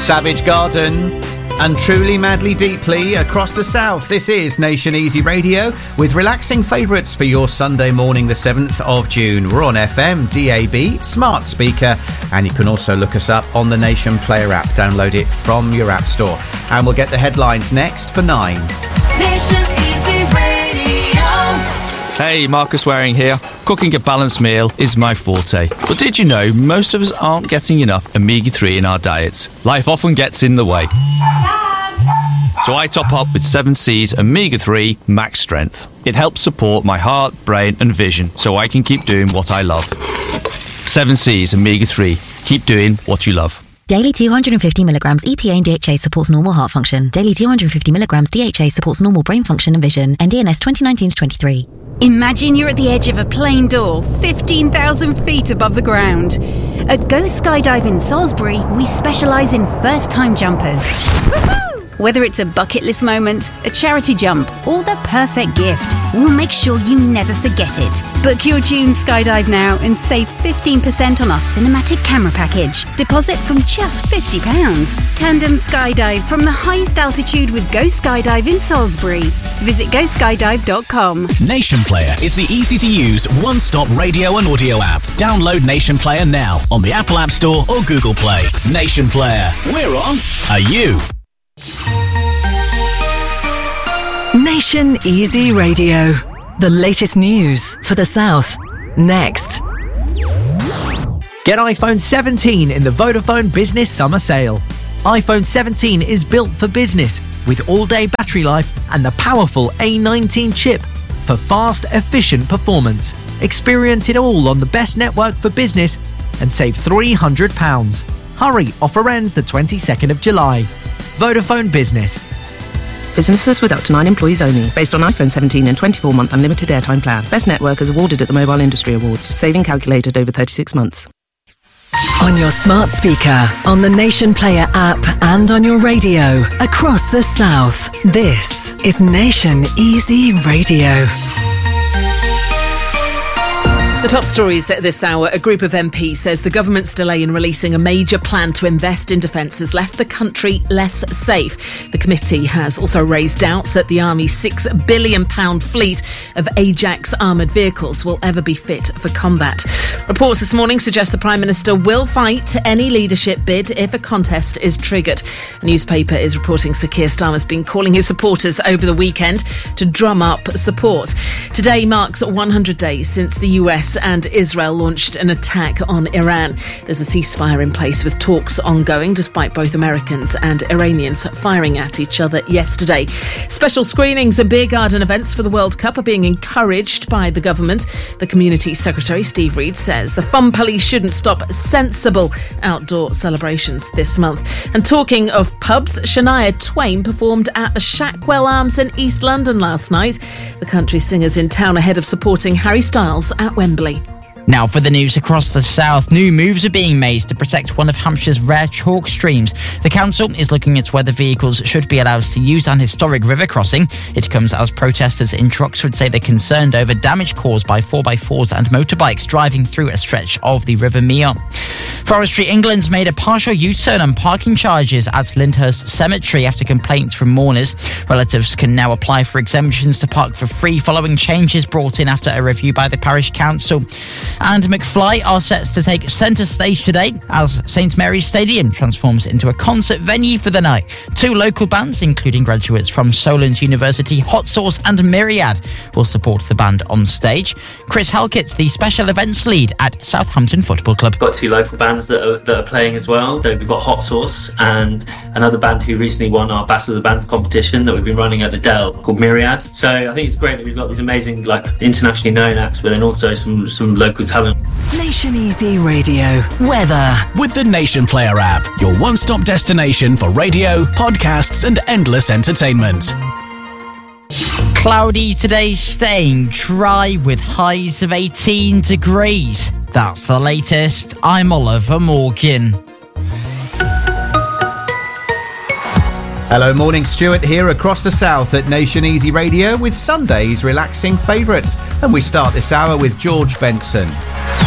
Savage Garden and Truly Madly Deeply across the south. This is Nation Easy Radio with relaxing favourites for your Sunday morning, the 7th of June. We're on FM, DAB, smart speaker, and you can also look us up on the Nation Player app. Download it from your app store. And we'll get the headlines next for 9. Nation Easy Radio. Hey, Marcus Waring here. Cooking a balanced meal is my forte. But did you know most of us aren't getting enough omega-3 in our diets? Life often gets in the way. So I top up with 7C's Omega-3 Max Strength. It helps support my heart, brain and vision so I can keep doing what I love. 7C's Omega-3. Keep doing what you love. Daily 250 milligrams EPA and DHA supports normal heart function. Daily 250 milligrams DHA supports normal brain function and vision. NDNS 2019-23. Imagine you're at the edge of a plane door, 15,000 feet above the ground. At Go Skydiving Salisbury, we specialise in first-time jumpers. Whether it's a bucket list moment, a charity jump, or the perfect gift, we'll make sure you never forget it. Book your June skydive now and save 15% on our cinematic camera package. Deposit from just £50. Tandem skydive from the highest altitude with Go Skydive in Salisbury. Visit goskydive.com. Nation Player is the easy-to-use one-stop radio and audio app. Download Nation Player now on the Apple App Store or Google Play. Nation Player. We're on. Are you? Nation Easy Radio. The latest news for the South. Next. Get iPhone 17 in the Vodafone Business Summer Sale. iPhone 17 is built for business with all-day battery life and the powerful A19 chip for fast, efficient performance. Experience it all on the best network for business and save £300. Hurry, offer ends the 22nd of July. Vodafone Business. Businesses with up to 9 employees only. Based on iPhone 17 and 24-month unlimited airtime plan. Best network is awarded at the Mobile Industry Awards. Saving calculated over 36 months. On your smart speaker, on the Nation Player app and on your radio across the South. This is Nation Easy Radio. The top stories at this hour. A group of MPs says the government's delay in releasing a major plan to invest in defence has left the country less safe. The committee has also raised doubts that the Army's £6 billion fleet of Ajax armoured vehicles will ever be fit for combat. Reports this morning suggest the Prime Minister will fight any leadership bid if a contest is triggered. A newspaper is reporting Sir Keir Starmer's been calling his supporters over the weekend to drum up support. Today marks 100 days since the US and Israel launched an attack on Iran. There's a ceasefire in place with talks ongoing despite both Americans and Iranians firing at each other yesterday. Special screenings and beer garden events for the World Cup are being encouraged by the government. The Community Secretary Steve Reid says the fun police shouldn't stop sensible outdoor celebrations this month. And talking of pubs, Shania Twain performed at the Shackwell Arms in East London last night. The country singer's in town ahead of supporting Harry Styles at Wembley. Now for the news across the south. New moves are being made to protect one of Hampshire's rare chalk streams. The council is looking at whether vehicles should be allowed to use an historic river crossing. It comes as protesters in Troxford say they're concerned over damage caused by 4x4s and motorbikes driving through a stretch of the River Mere. Forestry England's made a partial U-turn on parking charges at Lyndhurst Cemetery after complaints from mourners. Relatives can now apply for exemptions to park for free following changes brought in after a review by the parish council. And McFly are set to take centre stage today as St Mary's Stadium transforms into a concert venue for the night. 2 local bands, including graduates from Solent University, Hot Sauce and Myriad, will support the band on stage. Chris Halkett's the special events lead at Southampton Football Club. We've got 2 local bands that are playing as well. So we've got Hot Sauce and another band who recently won our Battle of the Bands competition that we've been running at the Dell called Myriad. So I think it's great that we've got these amazing, internationally known acts, but then also some local talent. Nation Easy Radio. Weather. With the Nation Player app, your one-stop destination for radio, podcasts and endless entertainment. Cloudy today, staying dry with highs of 18 degrees. That's the latest. I'm Oliver Morgan. Hello, morning, Stuart here across the south at Nation Easy Radio with Sunday's relaxing favourites. And we start this hour with George Benson.